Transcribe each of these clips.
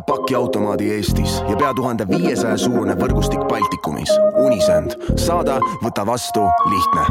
pakiautomaadi Eestis ja pea 1500 suurune võrgustik Baltikumis. Unisend. Saada, võta vastu, lihtne.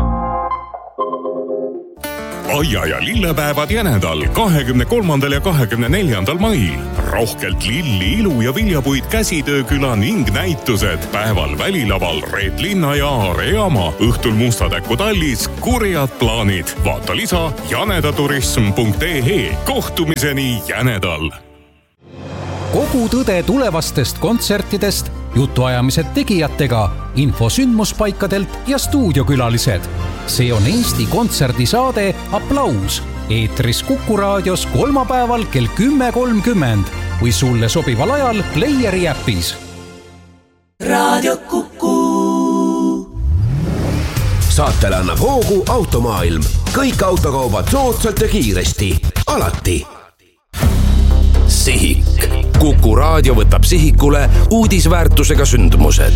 Aia ja lillepäevad Jänedal 23. ja 24. mail. Rohkelt lilli, ilu ja viljapuid käsitööküla ning näitused. Päeval välilaval Reet Linna ja Aare Jaama. Õhtul Mustatäku tallis kurjad plaanid. Vaata lisa janedaturism.ee. Kohtumiseni Jänedal. Kogu tõde tulevastest kontsertidest, jutuajamised tegijatega, info sündmuspaikadelt ja stuudiokülalised. See on Eesti kontserdisaade Applaus. Eetris Kuku raadios kolmapäeval kell 10.30 või sulle sobival ajal Playeri äpis. Raadio Kuku. Saatele annab hoogu Automaailm. Kõik autokaubad soodsalt ja kiiresti. Alati. Sihik. Kuku raadio võtab sihikule uudisväärtusega sündmused.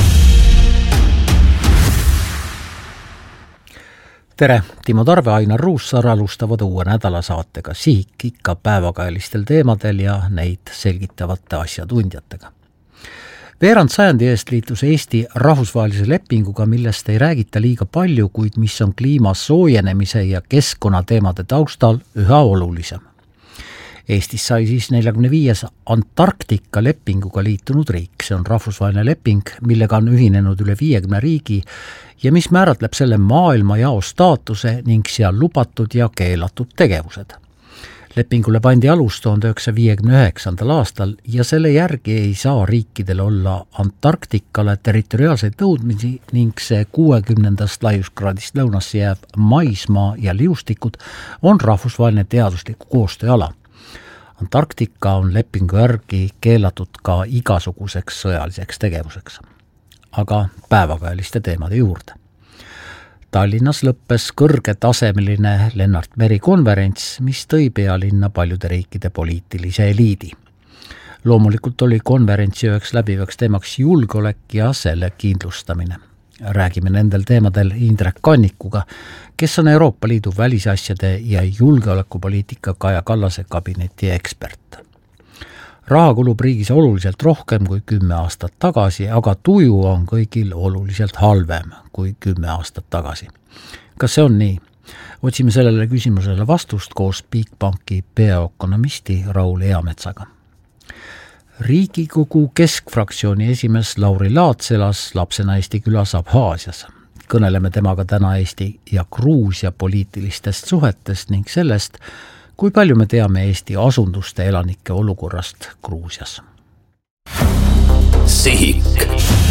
Tere, Timo Tarve, Ainar Ruussaar alustavad uue nädalasaatega Sihik ikka päevakaelistel teemadel ja neid selgitavate asjatundjatega. Veerand sajandi eest liitus Eesti rahvusvahelise lepinguga, millest ei räägita liiga palju, kuid mis on kliima soojenemise ja keskkonnateemade taustal üha olulisem. Eestis sai siis 45. Antarktika lepinguga liitunud riik. See on rahvusvaheline leping, millega on ühinenud üle 50 riigi ja mis määratleb selle maailmajao staatuse ning seal lubatud ja keelatud tegevused. Lepingule pandi alus 1959. aastal ja selle järgi ei saa riikidel olla Antarktikale territoriaalseid nõudmisi ning see 60. laiuskraadist lõunasse jääv maismaa ja liustikud on rahvusvaheline teadusliku koostööala. Antarktika on lepingu järgi keelatud ka igasuguseks sõjaliseks tegevuseks. Aga päevakajaliste teemade juurde. Tallinnas lõppes kõrgetasemeline Lennart Meri konverents, mis tõi pealinna paljude riikide poliitilise eliidi. Loomulikult oli konverentsi üheks läbivaks teemaks julgeolek ja selle kindlustamine. Räägime nendel teemadel Indrek Kannikuga, kes on Euroopa Liidu välisasjade ja julgeolekupoliitika Kaja Kallase kabineti ekspert. Raha kulub riigis oluliselt rohkem kui 10 aastat tagasi, aga tuju on kõigil oluliselt halvem kui 10 aastat tagasi. Kas see on nii? Otsime sellele küsimusele vastust koos Bigbanki peaökonomisti Raul Eametsaga. Riigikogu keskfraktsiooni esimees Lauri Laats elas lapsena Eesti külas Abhaasias. Kõneleme temaga täna Eesti ja Gruusia poliitilistest suhetest ning sellest, kui palju me teame Eesti asunduste elanike olukorrast Gruusias. Sihik.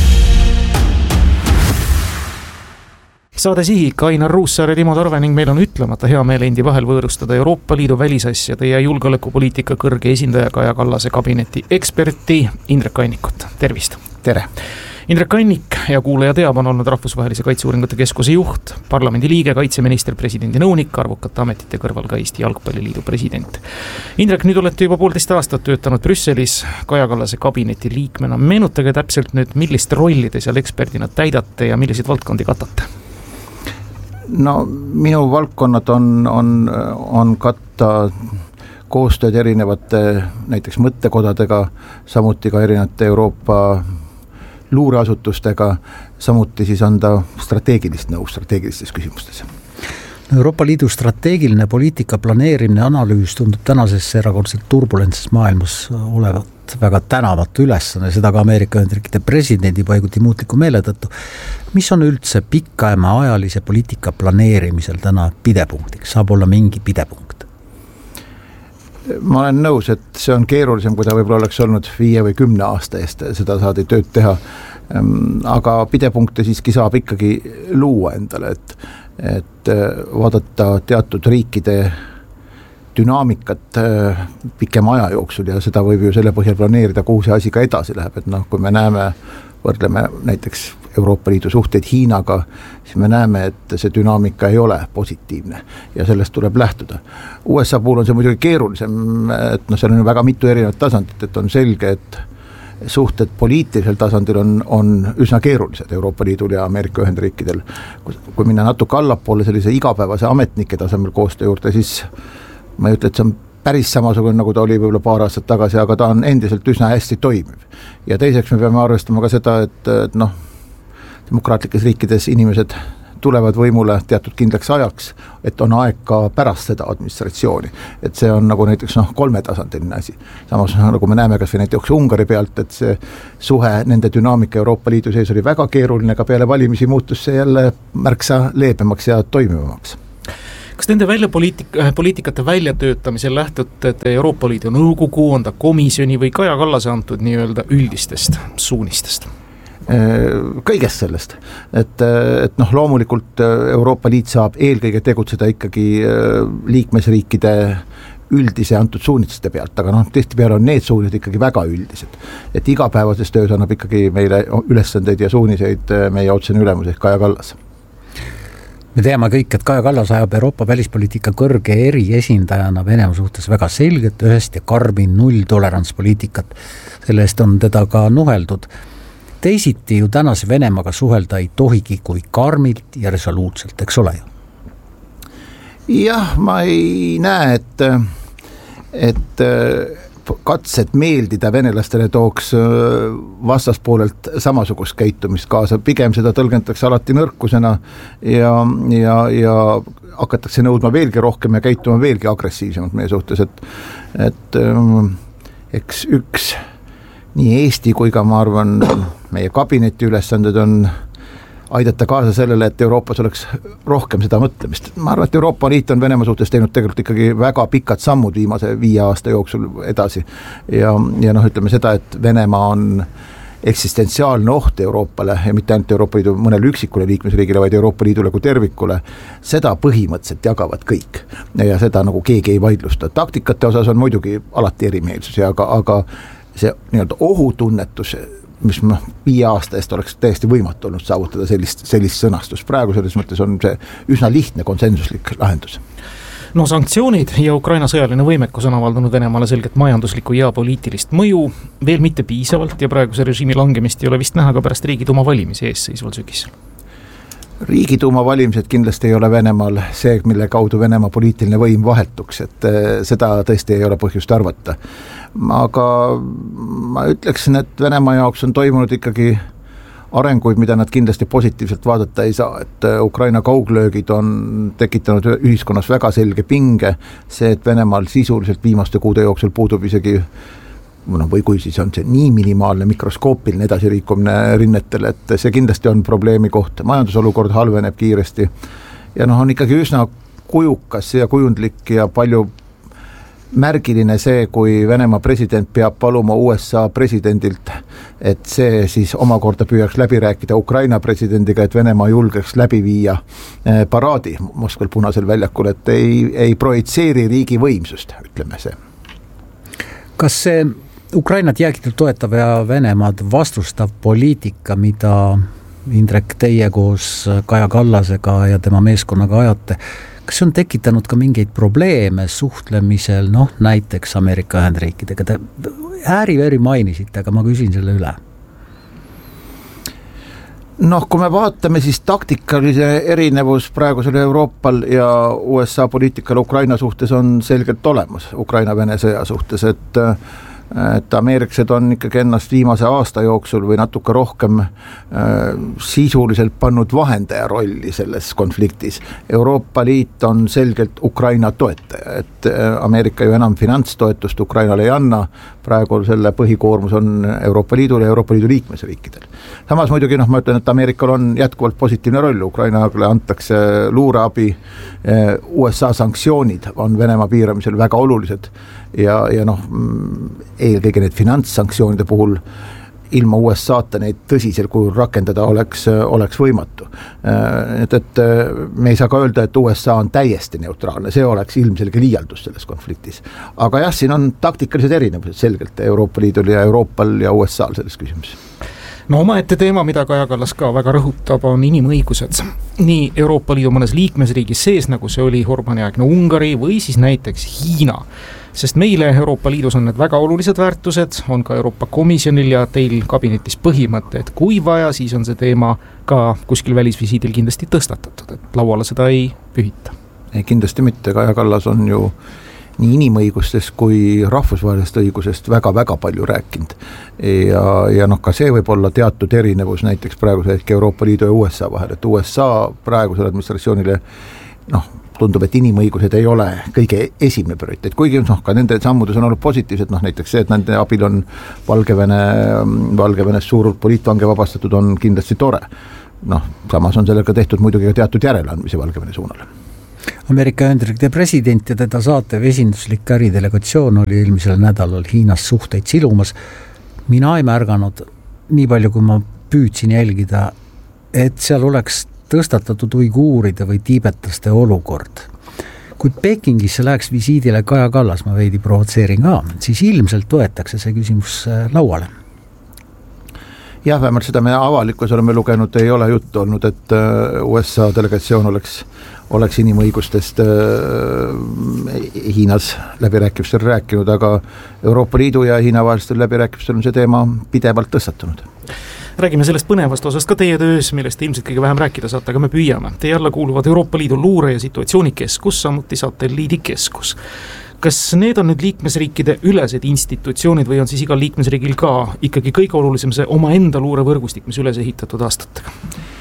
Saade Sihik, Ainar Ruussaar ja Timo Tarve ning meil on ütlemata hea meel endi vahel võõrustada Euroopa Liidu välisasjade ja julgeolekupoliitika kõrge esindaja Kaja Kallase kabineti eksperti Indrek Kannikut. Tervist! Tere! Indrek Kannik ja kuulaja teab on olnud Rahvusvahelise Kaitseuuringute Keskuse juht, parlamendi liige, kaitseminister, presidendi nõunik, arvukate ametite kõrval ka Eesti Jalgpalliliidu president. Indrek, nüüd olete juba 1,5 aastat töötanud Brüsselis Kaja Kallase kabineti liikmena. Meenutage täpselt nüüd, millist rolli te seal eksperdina täidate ja milliseid valdkondi katate? No minu valdkonnad on katta koostööd erinevate näiteks mõttekodadega, samuti ka erinevate Euroopa luureasutustega, samuti siis anda strateegilist nõu strateegilistes küsimustes. Euroopa Liidu strateegiline poliitika planeerimine analüüs tundub tänases erakordselt turbulentses maailmas olevat väga tänavatu ülesanne, seda ka Ameerika Ühendriikide presidendi paiguti muutliku meele tõttu. Mis on üldse pikema ajalise poliitika planeerimisel täna pidepunktiks? Saab olla mingi pidepunkt? Ma olen nõus, et see on keerulisem, kui ta võib-olla oleks olnud 5 või 10 aasta eest, seda saadi tööd teha. Aga pidepunkte siiski saab ikkagi luua endale, et vaadata teatud riikide dünaamikat pikema aja jooksul ja seda võib ju selle põhjal planeerida, kuhu see asi ka edasi läheb, et kui me võrdleme näiteks Euroopa Liidu suhteid Hiinaga, siis me näeme, et see dünaamika ei ole positiivne ja sellest tuleb lähtuda. USA puhul on see muidugi keerulisem, et seal on väga mitu erinevat tasandit, et on selge, et suhted poliitilisel tasandil on üsna keerulised Euroopa Liidul ja Ameerika Ühendriikidel. Kui minna natuke allapoole sellise igapäevase ametnike tasemel koostöö juurde, siis ma ei ütle, et see on päris samasugune, nagu ta oli võib-olla paar aastat tagasi, aga ta on endiselt üsna hästi toimiv. Ja teiseks me peame arvestama ka seda, et demokraatlikes riikides inimesed tulevad võimule teatud kindlaks ajaks, et on aeg ka pärast seda administratsiooni. Et see on nagu näiteks 3-tasandiline asi. Samas nagu me näeme kas või näiteks Ungari pealt, et see suhe, nende dünaamika Euroopa Liidu sees oli väga keeruline, aga peale valimisi muutus see jälle märksa leebemaks ja toimivamaks. Kas nende poliitikate väljatöötamisel lähtute Euroopa Liidu nõukogu, on ta komisjoni või Kaja Kallase antud nii-öelda üldistest suunistest? Kõigest sellest, et loomulikult Euroopa Liit saab eelkõige tegutseda ikkagi liikmesriikide üldise antud suuniste pealt, aga tihtipeale on need suunised ikkagi väga üldised. Et igapäevases töös annab ikkagi meile ülesandeid ja suuniseid meie otsene ülemus ehk Kaja Kallas. Me teame kõik, et Kaja Kallas ajab Euroopa välispoliitika kõrge eriesindajana Venemaa suhtes väga selget, ühest ja karmin nulltolerantspoliitikat. Selle eest on teda ka nuheldud. Teisiti ju tänase Venemaaga suhelda ei tohigi kui karmilt ja resoluutselt, eks ole ju? Jah, ma ei näe, et katsed meeldida venelastele tooks vastaspoolelt samasugust käitumist kaasa. Pigem seda tõlgendatakse alati nõrkusena ja hakatakse nõudma veelgi rohkem ja käituma veelgi agressiivsemalt meie suhtes, et eks üks nii Eesti kui ka ma arvan meie kabineti ülesanded on aidata kaasa sellele, et Euroopas oleks rohkem seda mõtlemist. Ma arvan, et Euroopa Liit on Venemaa suhtes teinud tegelikult ikkagi väga pikad sammud viimase 5 aasta jooksul edasi ja ütleme seda, et Venemaa on eksistentsiaalne oht Euroopale ja mitte ainult Euroopa Liidu mõnele üksikule liikmesriigile, vaid Euroopa Liidule kui tervikule, seda põhimõtteliselt jagavad kõik ja seda nagu keegi ei vaidlusta. Taktikate osas on muidugi alati erimeelsusi, aga see nii-öelda ohutunnetus, mis 5 aasta eest oleks täiesti võimatu olnud saavutada sellist sõnastust. Praegu selles mõttes on see üsna lihtne konsensuslik lahendus. No sanktsioonid ja Ukraina sõjaline võimekus on avaldanud Venemaale selget majanduslikku ja poliitilist mõju, veel mitte piisavalt ja praeguse režiimi langemist ei ole vist näha ka pärast Riigiduuma valimisi eesseisval sügisel. Riigiduuma valimised kindlasti ei ole Venemaal see, mille kaudu Venemaa poliitiline võim vahetuks, et seda tõesti ei ole põhjust arvata. Aga ma ütleksin, et Venemaa jaoks on toimunud ikkagi arenguid, mida nad kindlasti positiivselt vaadata ei saa, et Ukraina kauglöögid on tekitanud ühiskonnas väga selge pinge, see, et Venemaal sisuliselt viimaste kuude jooksul puudub isegi või kui siis on see nii minimaalne mikroskoopiline edasiriikumine rinnetel, et see kindlasti on probleemi koht. Majandusolukord halveneb kiiresti ja on ikkagi üsna kujukas ja kujundlik ja palju märgiline see, kui Venemaa president peab paluma USA presidendilt, et see siis omakorda püüaks läbi rääkida Ukraina presidendiga, et Venemaa julgeks läbi viia paraadi Moskval Punasel väljakul, et ei projitseeri riigi võimsust, ütleme see. Kas see Ukrainat jäägitult toetav ja Venemaad vastustav poliitika, mida Indrek teie koos Kaja Kallasega ja tema meeskonnaga ajate, kas see on tekitanud ka mingeid probleeme suhtlemisel, näiteks Ameerika Ühendriikidega? Te ääri-veri mainisite, aga ma küsin selle üle. Kui me vaatame, siis taktikalise erinevus praegusel Euroopal ja USA poliitikal Ukraina suhtes on selgelt olemas, Ukraina-Vene sõja suhtes, et ameeriklased on ikkagi ennast viimase aasta jooksul või natuke rohkem sisuliselt pannud vahendaja rolli selles konfliktis. Euroopa Liit on selgelt Ukraina toetaja, et Ameerika ju enam finantstoetust Ukrainale ei anna, praegu selle põhikoormus on Euroopa Liidul ja Euroopa Liidu liikmesriikidel. Samas muidugi ma ütlen, et Ameerikal on jätkuvalt positiivne roll, Ukrainale antakse luureabi, USA sanktsioonid on Venemaa piiramisel väga olulised ja eelkõige need finantssanktsioonide puhul ilma USA-ta neid tõsisel kujul rakendada oleks võimatu. Et me ei saa ka öelda, et USA on täiesti neutraalne, see oleks ilmselge liialdus selles konfliktis. Aga jah, siin on taktikalised erinevused selgelt Euroopa Liidul ja Euroopal ja USA-l selles küsimuses. Omaette teema, mida Kaja Kallas ka väga rõhutab, on inimõigused. Nii Euroopa Liidu mõnes liikmesriigis sees, nagu see oli Orbani-aegne Ungari või siis näiteks Hiina. Sest meile Euroopa Liidus on need väga olulised väärtused, on ka Euroopa Komisjonil ja teil kabinetis põhimõte, et kui vaja, siis on see teema ka kuskil välisvisiidil kindlasti tõstatatud, et lauale seda ei pühita. Ei, kindlasti mitte, Kaja Kallas on ju nii inimõigustest kui rahvusvahelisest õigusest väga-väga palju rääkinud. Ja ka see võib olla teatud erinevus näiteks praeguse hetke Euroopa Liidu ja USA vahel, et USA praegusele administratsioonile tundub, et inimõigused ei ole kõige esimene prioriteet, kuigi ka nende sammudes on olnud positiivsed, näiteks see, et nende abil on Valgevenes suur poliitvange vabastatud, on kindlasti tore. Samas on sellega tehtud muidugi ka teatud järeleandmisi Valgevene suunal. Ameerika Ühendriikide president ja teda saatev esinduslik äridelegatsioon oli eelmisel nädalal Hiinas suhteid silumas. Mina ei märganud, nii palju kui ma püüdsin jälgida, et seal oleks tõstatatud uiguuride või tiibetlaste olukord. Kui Pekingisse läheks visiidile Kaja Kallas, ma veidi provotseerin ka, siis ilmselt võetakse see küsimus lauale. Jah, vähemalt seda me avalikus oleme lugenud, ei ole juttu olnud, et USA delegatsioon oleks inimõigustest Hiinas läbirääkimistel rääkinud, aga Euroopa Liidu ja Hiina vahelistel läbirääkimistel on see teema pidevalt tõstatunud. Räägime sellest põnevast osast ka teie töös, millest te ilmselt kõige vähem rääkida saate, aga me püüame. Teie alla kuuluvad Euroopa Liidu luure- ja situatsioonikeskus, samuti satelliidikeskus. Kas need on nüüd liikmesriikide ülesed institutsioonid või on siis igal liikmesriigil ka ikkagi kõige olulisem see oma enda luurevõrgustik, mis üles ehitatud aastatega?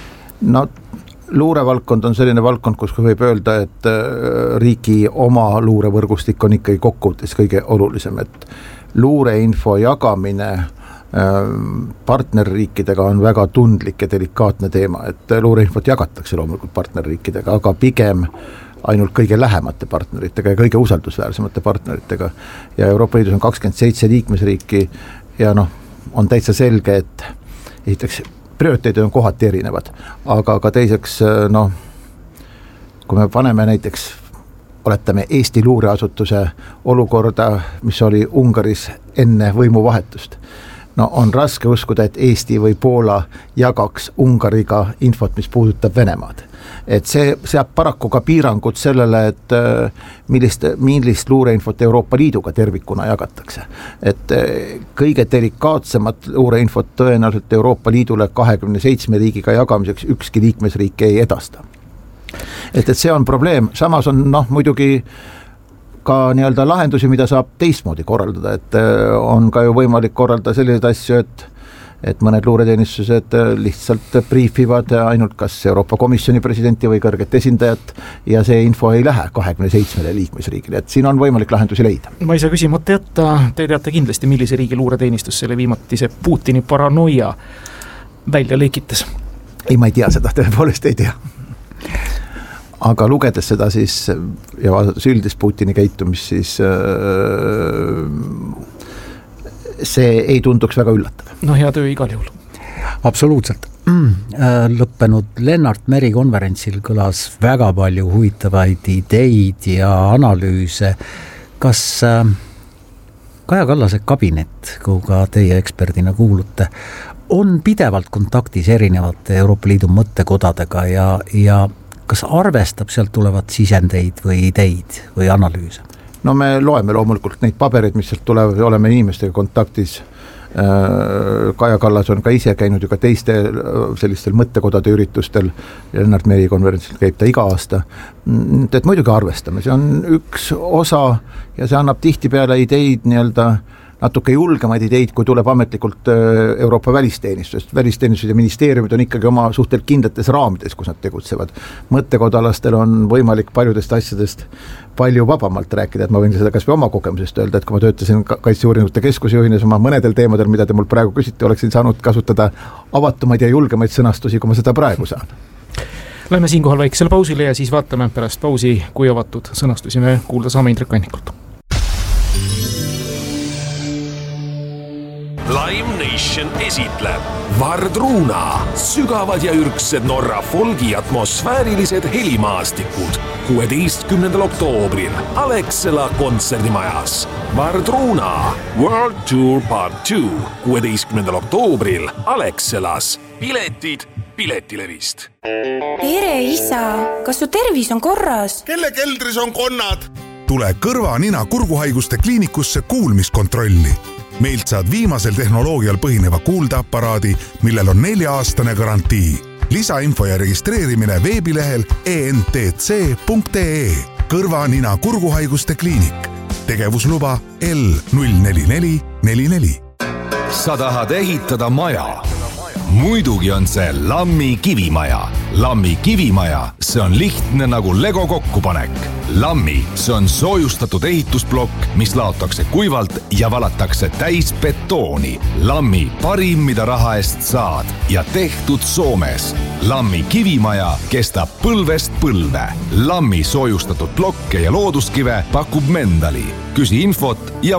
Luurevaldkond on selline valdkond, kus võib öelda, et riigi oma luurevõrgustik on ikkagi kokkuvõttes kõige olulisem, et luureinfo jagamine partnerriikidega on väga tundlik ja delikaatne teema, et luureinfot jagatakse loomulikult partnerriikidega, aga pigem ainult kõige lähemate partneritega ja kõige usaldusväärsemate partneritega. Ja Euroopa Liidus on 27 liikmesriiki ja on täitsa selge, et esiteks prioriteedid on kohati erinevad, aga ka teiseks, kui me paneme näiteks, oletame Eesti luureasutuse olukorda, mis oli Ungaris enne võimuvahetust, on raske uskuda, et Eesti või Poola jagaks Ungariga infot, mis puudutab Venemaad. Et see seab paraku ka piirangud sellele, et millist luureinfot Euroopa Liiduga tervikuna jagatakse. Et kõige delikaatsemat luureinfot tõenäoliselt Euroopa Liidule 27 riigiga jagamiseks ükski liikmesriik ei edasta. Et see on probleem, samas on muidugi ka nii-öelda lahendusi, mida saab teistmoodi korraldada, et on ka ju võimalik korraldada selliseid asju, et mõned luureteenistused lihtsalt briifivad ainult kas Euroopa Komisjoni presidenti või kõrget esindajat ja see info ei lähe 27 liikmesriigile, et siin on võimalik lahendusi leida. Ma ei saa küsimata jätta, te teate kindlasti, millise riigi luureteenistus selle viimati see Putini paranoia välja lekitas. Ei, ma ei tea seda, tõepoolest ei tea. Aga lugedes seda siis ja vaadates üldist Putini käitumist, siis see ei tunduks väga üllatav. Hea töö igal juhul. Absoluutselt. Lõppenud Lennart Meri konverentsil kõlas väga palju huvitavaid ideid ja analüüse. Kas Kaja Kallase kabinet, kuhu ka teie eksperdina kuulute, on pidevalt kontaktis erinevate Euroopa Liidu mõttekodadega ja kas arvestab sealt tulevat sisendeid või ideid või analüüse? Me loeme loomulikult neid pabereid, mis sealt tulevad ja oleme inimestega kontaktis. Kaja Kallas on ka ise käinud ju ka teiste sellistel mõttekodade üritustel. Lennart Meri konverentsil käib ta iga aasta. Et muidugi arvestame, see on üks osa ja see annab tihtipeale ideid nii-öelda natuke julgemaid ideid, kui tuleb ametlikult Euroopa välisteenistusest. Välisteenistused ja ministeeriumid on ikkagi oma suhtelt kindlates raamides, kus nad tegutsevad. Mõttekodalastel on võimalik paljudest asjadest palju vabamalt rääkida, et ma võin seda kas või oma kogemusest öelda, et kui ma töötasin Kaitseuuringute Keskuse juhina oma mõnedel teemadel, mida te mul praegu küsite, oleksin saanud kasutada avatumaid ja julgemaid sõnastusi, kui ma seda praegu saan. Lähme siinkohal väiksele pausile ja siis vaatame pärast pausi, kui avatud sõnastusi me kuulda saame Indrek Kannikult. Lime Nation esitleb Vardruna, sügavad ja ürgsed Norra folgi atmosfäärilised helimaastikud 16. oktoobril Alexela kontserdimajas. Vardruna World Tour Part 2 16. oktoobril Alexelas. Piletid Piletilevist. Tere isa, kas su tervis on korras? Kelle keldris on konnad? Tule kõrva-nina kurguhaiguste kliinikusse kuulmiskontrolli. Meilt saad viimasel tehnoloogial põhineva kuuldeaparaadi, millel on 4-aastane garantii. Lisainfo ja registreerimine veebilehel entc.ee. Kõrva-nina kurguhaiguste kliinik. tegevusluba L04444. Sa tahad ehitada maja? Muidugi on see Lammi kivimaja. Lammi kivimaja, see on lihtne nagu Lego kokkupanek. Lammi, see on soojustatud ehitusblokk, mis laotakse kuivalt ja valatakse täis betooni. Lammi parim, mida raha eest saad ja tehtud Soomes. Lammi kivimaja kestab põlvest põlve. Lammi soojustatud blokke ja looduskive pakub Mendali. Küsi infot ja